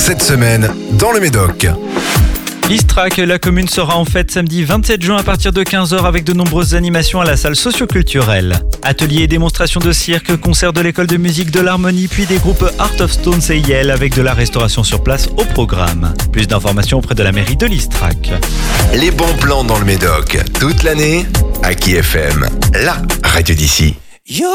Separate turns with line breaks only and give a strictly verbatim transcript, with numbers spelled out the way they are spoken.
cette semaine dans le Médoc.
L'Istrac, la commune sera en fête samedi vingt-sept juin à partir de quinze heures avec de nombreuses animations à la salle socioculturelle. Ateliers et démonstrations de cirque, concerts de l'école de musique de l'harmonie, puis des groupes Art of Stones et Yale avec de la restauration sur place au programme. Plus d'informations auprès de la mairie de l'Istrac.
Les bons plans dans le Médoc, toute l'année, à Aki F M, la radio d'ici.
Yo